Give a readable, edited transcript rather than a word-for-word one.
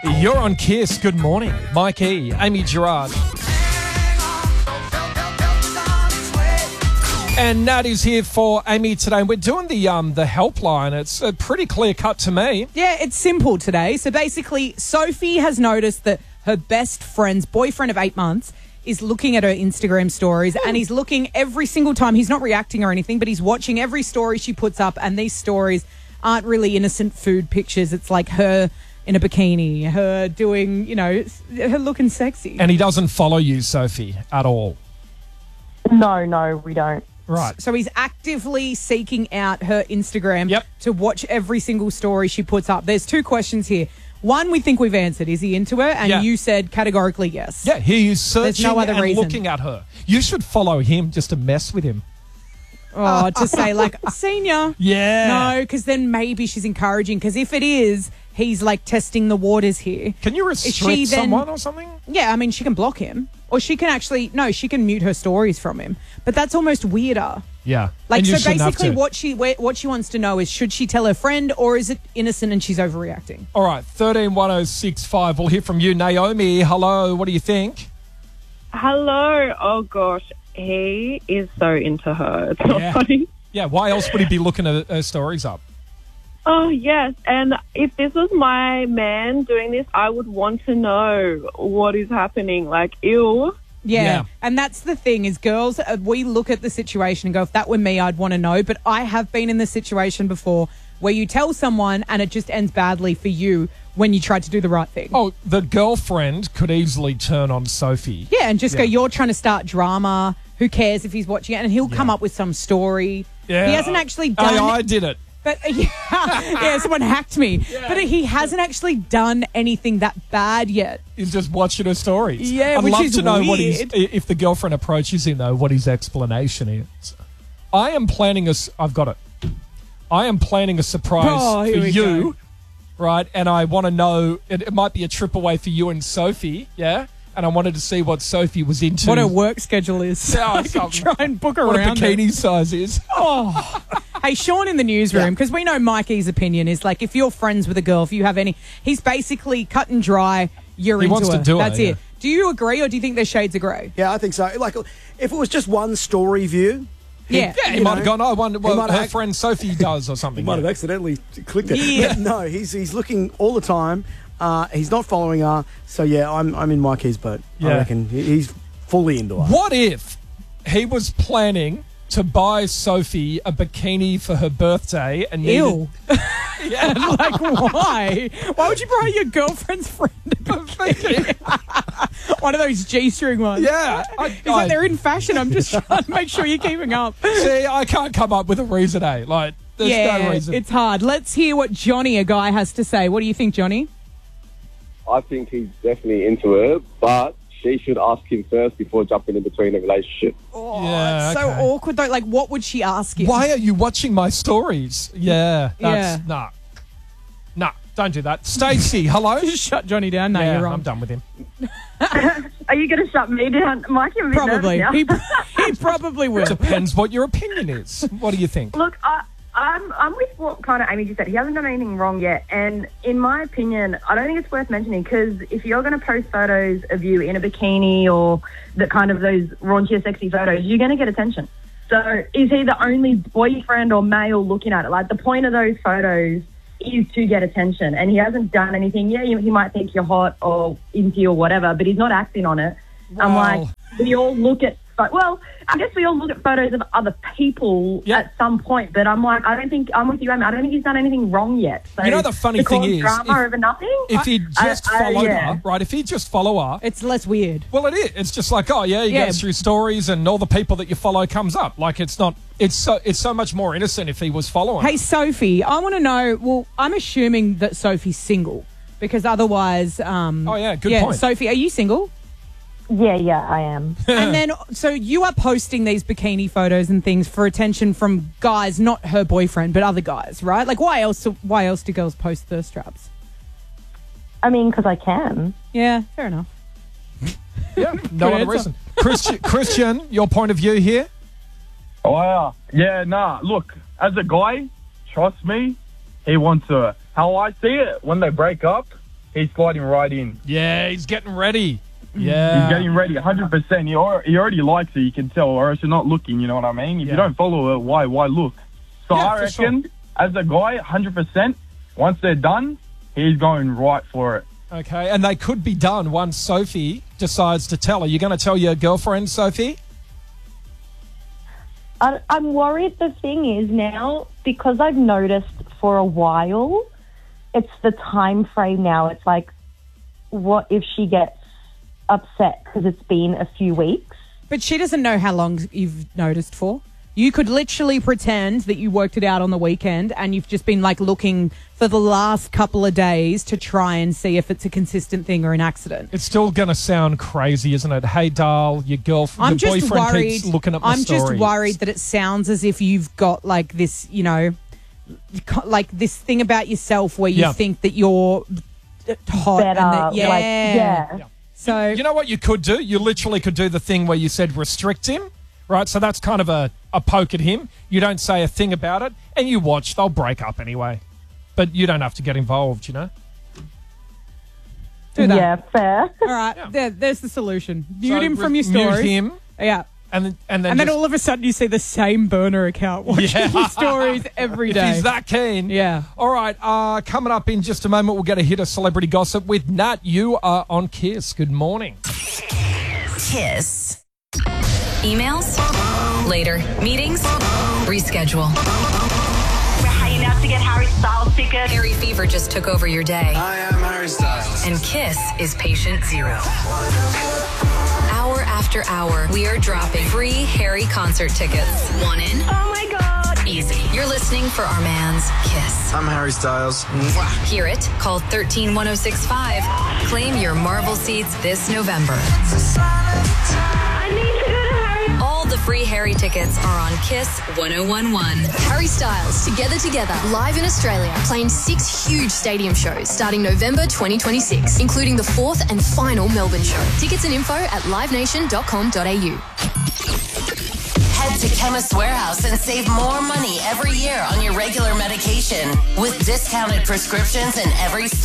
You're on Kiss. Good morning. Mike E, Amy Gerard. And Nat is here for Amy today. We're doing the helpline. It's pretty clear cut to me. Yeah, it's simple today. So basically, Sophie has noticed that her best friend's boyfriend of 8 months is looking at her Instagram stories, and he's looking every single time. He's not reacting or anything, but he's watching every story she puts up, and these stories aren't really innocent food pictures. It's like her in a bikini, her doing, her looking sexy. And he doesn't follow you, Sophie, at all. No, we don't. Right. So he's actively seeking out her Instagram to watch every single story she puts up. There's 2 questions here. One, we think we've answered. Is he into her? And you said categorically yes. Yeah, he's searching no other and reason. looking at her. You should follow him just to mess with him. Oh, to say like, senior. Yeah. No, because then maybe she's encouraging. Because if it is, he's like testing the waters here. Can you restrict someone or something? Yeah, I mean, she can block him. Or she can she can mute her stories from him. But that's almost weirder. Yeah. Like, and you so shouldn't have basically to. what she wants to know is, should she tell her friend, or is it innocent and she's overreacting? All right, 131065. We'll hear from you. Naomi, hello. What do you think? Hello. Oh, gosh. He is so into her. It's not funny. Yeah, why else would he be looking at her stories up? Oh, yes. And if this was my man doing this, I would want to know what is happening. Like, ew. Yeah. And that's the thing is, girls, we look at the situation and go, if that were me, I'd want to know. But I have been in this situation before where you tell someone and it just ends badly for you when you tried to do the right thing. Oh, the girlfriend could easily turn on Sophie. Yeah, and just go, you're trying to start drama. Who cares if he's watching it? And he'll come up with some story. Yeah. He hasn't actually done I did it. But someone hacked me. Yeah. But he hasn't actually done anything that bad yet. He's just watching her stories. Yeah, I'd which love is to know weird. if the girlfriend approaches him, though, what his explanation is. I am planning I've got it. I am planning a surprise for you, right? And I want to know, it might be a trip away for you and Sophie, yeah? And I wanted to see what Sophie was into. What her work schedule is. Yeah, I can try and book around what a bikini size is. Oh. Hey, Sean in the newsroom, because we know Mikey's opinion is like, if you're friends with a girl, if you have any, he's basically cut and dry, you're into her. He wants to do it. That's it. Do you agree, or do you think there's shades of grey? Yeah, I think so. Like, if it was just one story view. He might have gone, I wonder what her friend Sophie does or something. He might have accidentally clicked it. Yeah. But no, he's looking all the time. He's not following her. So, yeah, I'm in Mikey's boat. Yeah. I reckon he's fully into her. What if he was planning to buy Sophie a bikini for her birthday and Ew. Like, why? Why would you buy your girlfriend's friend a bikini? One of those G-string ones. Yeah. They're in fashion. I'm just trying to make sure you're keeping up. See, I can't come up with a reason, eh? Like, there's no reason. It's hard. Let's hear what Johnny, a guy, has to say. What do you think, Johnny? I think he's definitely into her, but she should ask him first before jumping in between a relationship. Oh, it's so awkward, though. Like, what would she ask him? Why are you watching my stories? Yeah. Nah, don't do that. Stacey, hello? Just shut Johnny down. No, you're wrong. I'm done with him. Are you going to shut me down? Mike, you're a bit Probably. nervous now. He probably will. Depends what your opinion is. What do you think? Look, I'm with what kind of Amy just said. He hasn't done anything wrong yet. And in my opinion, I don't think it's worth mentioning, because if you're going to post photos of you in a bikini or the kind of those raunchier, sexy photos, you're going to get attention. So is he the only boyfriend or male looking at it? Like, the point of those photos is to get attention. And he hasn't done anything. Yeah, he might think you're hot or into you or whatever, but he's not acting on it. I'm like, we all look at... Well, I guess we all look at photos of other people at some point, but I'm like, I'm with you, Amy. I don't think he's done anything wrong yet. So you know, the funny thing is, drama over nothing. If he just followed her, right? If he just follow her, it's less weird. Well, it is. It's just like, he goes through stories and all the people that you follow comes up. Like, it's not. It's so much more innocent if he was following. Hey, Sophie, I want to know. Well, I'm assuming that Sophie's single, because otherwise. Good point. Sophie, are you single? Yeah, I am. And then, so you are posting these bikini photos and things for attention from guys, not her boyfriend, but other guys, right? Like, why else do girls post thirst traps? I mean, because I can. Yeah, fair enough. Yeah, no other reason. Christian, your point of view here? Oh, yeah, look, as a guy, trust me, he wants her. How I see it, when they break up, he's sliding right in. Yeah, he's getting ready. Yeah. He's getting ready, 100%. He already likes her, you can tell, or else you're not looking, you know what I mean? If you don't follow her, why look? So Yeah, I for reckon, sure. as a guy, 100%, once they're done, he's going right for it. Okay, and they could be done once Sophie decides to tell her. You're going to tell your girlfriend, Sophie? I'm worried. The thing is now, because I've noticed for a while, it's the time frame now. It's like, what if she gets upset because it's been a few weeks? But she doesn't know how long you've noticed for. You could literally pretend that you worked it out on the weekend and you've just been like looking for the last couple of days to try and see if it's a consistent thing or an accident. It's still going to sound crazy, isn't it? Hey, Dal, your girlfriend, your boyfriend keeps looking up my stories. I'm just worried that it sounds as if you've got like this, you know, like this thing about yourself where you think that you're hot. Better, and that, yeah. So you know what you could do? You literally could do the thing where you said restrict him, right? So that's kind of a poke at him. You don't say a thing about it, and you watch. They'll break up anyway. But you don't have to get involved, you know? do that. Yeah, fair. All right, there's the solution. Mute So him from your stories. Mute him. Yeah. And then And then all of a sudden you see the same burner account watching your stories every day. If he's that keen. Yeah. All right, coming up in just a moment, we'll get a hit of celebrity gossip with Nat. You are on Kiss. Good morning. Kiss. Emails? Later. Meetings? Reschedule. We're hanging out to get Harry Styles tickets. Harry fever just took over your day. I am Harry Styles. And Kiss is patient zero. Hour after hour, we are dropping free Harry concert tickets. One in. Oh my God. Easy. You're listening for our man's Kiss. I'm Harry Styles. Hear it? Call 131065. Claim your Marvel seats this November. I need to go to Harry. All the free Harry tickets are on Kiss 1011. Harry Styles, Together Together, live in Australia, playing 6 huge stadium shows starting November 2026, including the 4th and final Melbourne show. Tickets and info at livenation.com.au. Head to Chemist Warehouse and save more money every year on your regular medication with discounted prescriptions in every